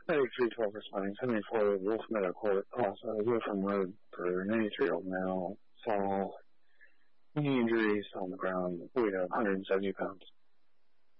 Medic 312 responding, 74 Wolf Meadow Court, also Wilson Road for an 83-year-old male, saw knee injuries on the ground, weight of 170 pounds.